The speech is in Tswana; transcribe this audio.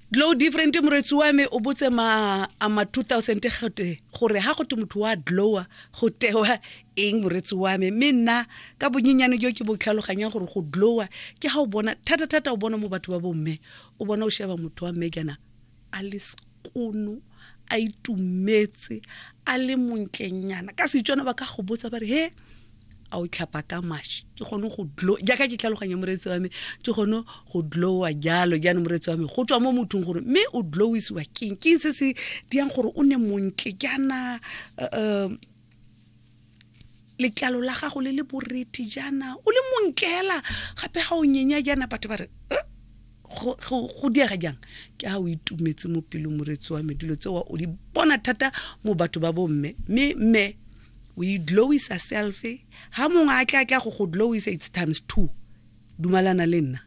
glow different moretsi wa me o botse ma 2000 gate gore ha go te motho wa glowa go tewa eng moretsi wa me nna ka bonyenyane jo ke bo tlhaloganya gore go glowa ke ha o bona thata o bona mo batho ba bomme o bona o sheba motho wa me kana a le skono a itumetse a le montlenyana ka se tsona ba ka go botsa ba re he a o tlhapa ka mashi ke gone go glow ja ka ke tlhaloganya moretsi wa me ke gone go glowa jalo jana moretsi wa me go tswa mo mothong gore me o glowisiwa king se se diang gore o ne montle jana le tlalo la gago le boreti jana o le monkela gape ga o nyenya jana batho ba re go diega jang ke ha o itumetse mo pelo moretsi wa me dilo tsewa o di bona thata mo batho ba bomme me we glowisa self ha mongwe a tla go glowisa it's times 2 dumalana le nna